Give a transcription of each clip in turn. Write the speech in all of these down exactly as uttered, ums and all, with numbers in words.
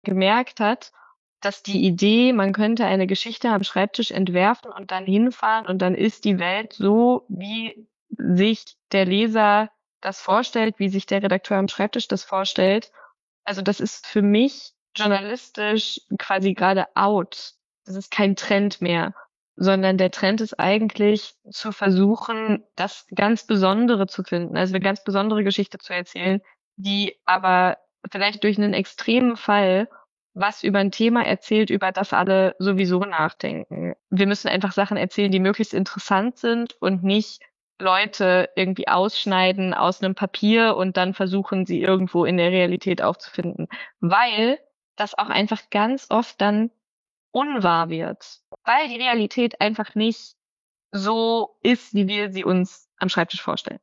gemerkt hat, dass die Idee, man könnte eine Geschichte am Schreibtisch entwerfen und dann hinfahren und dann ist die Welt so, wie sich der Leser das vorstellt, wie sich der Redakteur am Schreibtisch das vorstellt. Also das ist für mich journalistisch quasi gerade out. Das ist kein Trend mehr, sondern der Trend ist eigentlich zu versuchen, das ganz Besondere zu finden, also eine ganz besondere Geschichte zu erzählen, die aber vielleicht durch einen extremen Fall was über ein Thema erzählt, über das alle sowieso nachdenken. Wir müssen einfach Sachen erzählen, die möglichst interessant sind und nicht Leute irgendwie ausschneiden aus einem Papier und dann versuchen, sie irgendwo in der Realität aufzufinden, weil das auch einfach ganz oft dann unwahr wird, weil die Realität einfach nicht so ist, wie wir sie uns am Schreibtisch vorstellen.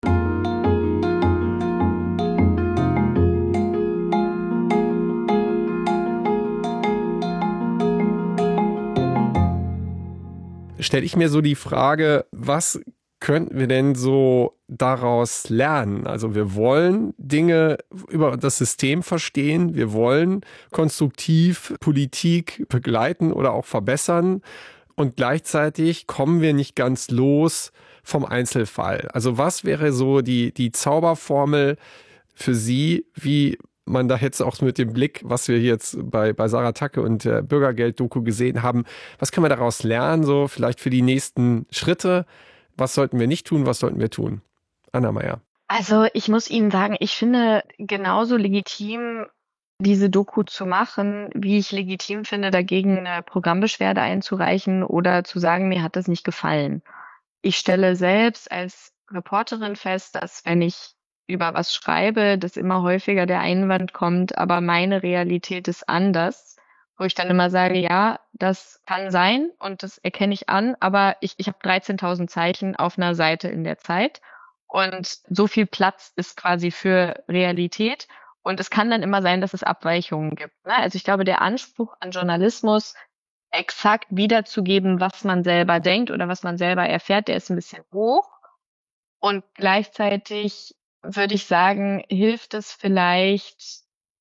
Stelle ich mir so die Frage, was könnten wir denn so daraus lernen? Also wir wollen Dinge über das System verstehen, wir wollen konstruktiv Politik begleiten oder auch verbessern und gleichzeitig kommen wir nicht ganz los vom Einzelfall. Also was wäre so die, die Zauberformel für Sie, wie man da jetzt auch mit dem Blick, was wir jetzt bei, bei Sarah Tacke und der Bürgergeld-Doku gesehen haben, was können wir daraus lernen, so vielleicht für die nächsten Schritte? Was sollten wir nicht tun, was sollten wir tun? Anna Meyer. Also ich muss Ihnen sagen, ich finde genauso legitim, diese Doku zu machen, wie ich legitim finde, dagegen eine Programmbeschwerde einzureichen oder zu sagen, mir hat das nicht gefallen. Ich stelle selbst als Reporterin fest, dass wenn ich über was schreibe, dass immer häufiger der Einwand kommt, aber meine Realität ist anders, wo ich dann immer sage, ja, das kann sein und das erkenne ich an, aber ich, ich habe dreizehntausend Zeichen auf einer Seite in der Zeit und so viel Platz ist quasi für Realität und es kann dann immer sein, dass es Abweichungen gibt. Ne? Also ich glaube, der Anspruch an Journalismus, exakt wiederzugeben, was man selber denkt oder was man selber erfährt, der ist ein bisschen hoch und gleichzeitig würde ich sagen, hilft es vielleicht,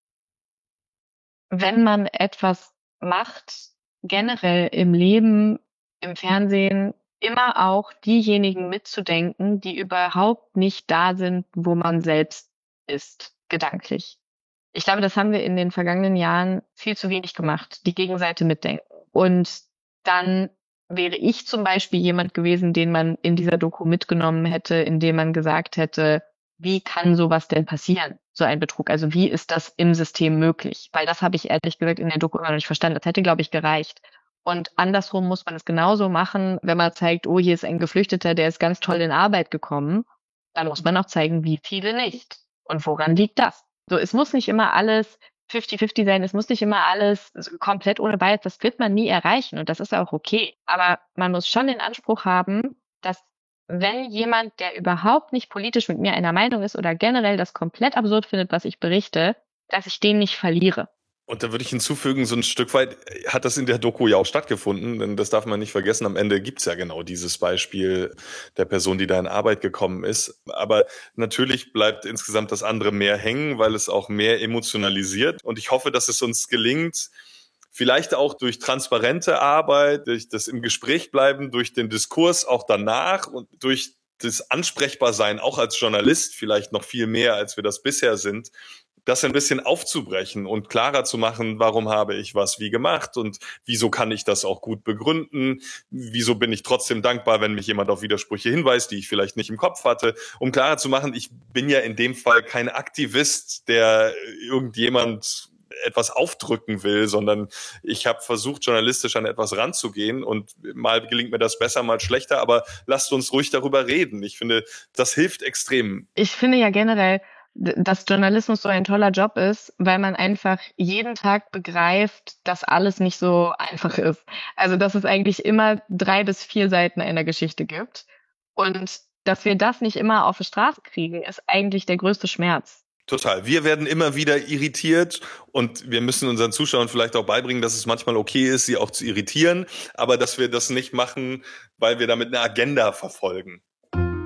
wenn man etwas macht, generell im Leben, im Fernsehen, immer auch diejenigen mitzudenken, die überhaupt nicht da sind, wo man selbst ist, gedanklich. Ich glaube, das haben wir in den vergangenen Jahren viel zu wenig gemacht, die Gegenseite mitdenken. Und dann wäre ich zum Beispiel jemand gewesen, den man in dieser Doku mitgenommen hätte, indem man gesagt hätte, wie kann sowas denn passieren, so ein Betrug? Also wie ist das im System möglich? Weil das habe ich ehrlich gesagt in der Doku immer noch nicht verstanden. Das hätte, glaube ich, gereicht. Und andersrum muss man es genauso machen, wenn man zeigt, oh, hier ist ein Geflüchteter, der ist ganz toll in Arbeit gekommen. Dann muss man auch zeigen, wie viele nicht. Und woran liegt das? So, es muss nicht immer alles fünfzig fünfzig sein, es muss nicht immer alles komplett ohne Bias, das wird man nie erreichen und das ist auch okay. Aber man muss schon den Anspruch haben, dass wenn jemand, der überhaupt nicht politisch mit mir einer Meinung ist oder generell das komplett absurd findet, was ich berichte, dass ich den nicht verliere. Und da würde ich hinzufügen, so ein Stück weit hat das in der Doku ja auch stattgefunden, denn das darf man nicht vergessen. Am Ende gibt's ja genau dieses Beispiel der Person, die da in Arbeit gekommen ist. Aber natürlich bleibt insgesamt das andere mehr hängen, weil es auch mehr emotionalisiert. Und ich hoffe, dass es uns gelingt, vielleicht auch durch transparente Arbeit, durch das im Gespräch bleiben, durch den Diskurs auch danach und durch das Ansprechbarsein auch als Journalist vielleicht noch viel mehr, als wir das bisher sind, das ein bisschen aufzubrechen und klarer zu machen, warum habe ich was wie gemacht und wieso kann ich das auch gut begründen, wieso bin ich trotzdem dankbar, wenn mich jemand auf Widersprüche hinweist, die ich vielleicht nicht im Kopf hatte, um klarer zu machen, ich bin ja in dem Fall kein Aktivist, der irgendjemand etwas aufdrücken will, sondern ich habe versucht, journalistisch an etwas ranzugehen und mal gelingt mir das besser, mal schlechter, aber lasst uns ruhig darüber reden. Ich finde, das hilft extrem. Ich finde ja generell, dass Journalismus so ein toller Job ist, weil man einfach jeden Tag begreift, dass alles nicht so einfach ist. Also, dass es eigentlich immer drei bis vier Seiten einer Geschichte gibt. Und dass wir das nicht immer auf die Straße kriegen, ist eigentlich der größte Schmerz. Total. Wir werden immer wieder irritiert und wir müssen unseren Zuschauern vielleicht auch beibringen, dass es manchmal okay ist, sie auch zu irritieren, aber dass wir das nicht machen, weil wir damit eine Agenda verfolgen.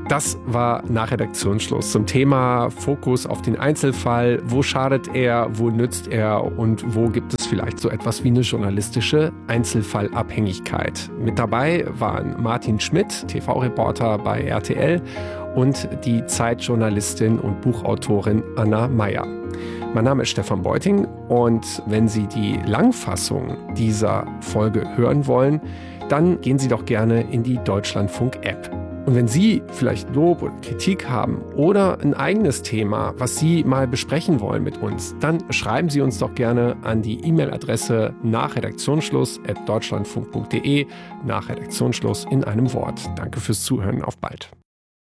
Das war nach Redaktionsschluss zum Thema Fokus auf den Einzelfall. Wo schadet er, wo nützt er und wo gibt es vielleicht so etwas wie eine journalistische Einzelfallabhängigkeit? Mit dabei waren Martin Schmidt, T V-Reporter bei R T L, und die Zeitjournalistin und Buchautorin Anna Meyer. Mein Name ist Stefan Beuting und wenn Sie die Langfassung dieser Folge hören wollen, dann gehen Sie doch gerne in die Deutschlandfunk-App. Und wenn Sie vielleicht Lob oder Kritik haben oder ein eigenes Thema, was Sie mal besprechen wollen mit uns, dann schreiben Sie uns doch gerne an die E-Mail-Adresse nach Redaktionsschluss at deutschlandfunk punkt de, nach Redaktionsschluss in einem Wort. Danke fürs Zuhören, auf bald.